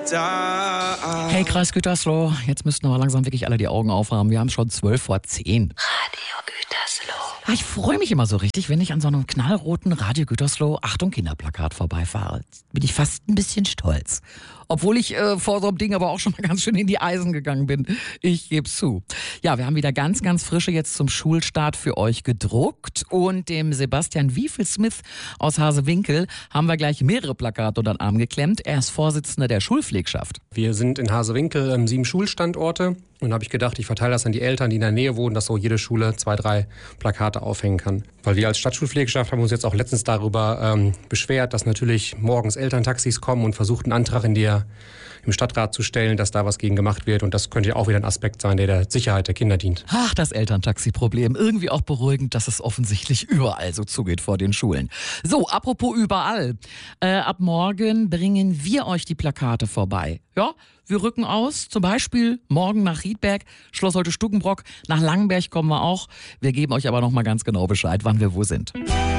da. Hey, Kreis Gütersloh, jetzt müssten aber langsam wirklich alle die Augen aufhaben. Wir haben schon 12:10. Radio Gütersloh. Ich freue mich immer so richtig, wenn ich an so einem knallroten Radio Gütersloh Achtung Kinderplakat vorbeifahre. Bin ich fast ein bisschen stolz. Obwohl ich vor so einem Ding aber auch schon mal ganz schön in die Eisen gegangen bin. Ich gebe zu. Ja, wir haben wieder ganz, ganz frische jetzt zum Schulstart für euch gedruckt. Und dem Sebastian Wiefel-Smith aus Hasewinkel haben wir gleich mehrere Plakate unter den Arm geklemmt. Er ist Vorsitzender der Schulpflegschaft. Wir sind in Hasewinkel 7 Schulstandorte. Und da habe ich gedacht, ich verteile das an die Eltern, die in der Nähe wohnen, dass so jede Schule 2, 3 Plakate aufhängen kann. Weil wir als Stadtschulpflegschaft haben uns jetzt auch letztens darüber beschwert, dass natürlich morgens Elterntaxis kommen und versucht, einen Antrag im Stadtrat zu stellen, dass da was gegen gemacht wird. Und das könnte ja auch wieder ein Aspekt sein, der Sicherheit der Kinder dient. Ach, das Elterntaxi-Problem. Irgendwie auch beruhigend, dass es offensichtlich überall so zugeht vor den Schulen. So, apropos überall. Ab morgen bringen wir euch die Plakate vorbei. Ja, wir rücken aus, zum Beispiel morgen nach Riedberg, Schloss Holte-Stukenbrock, nach Langenberg kommen wir auch. Wir geben euch aber noch mal ganz genau Bescheid, wann wir wo sind.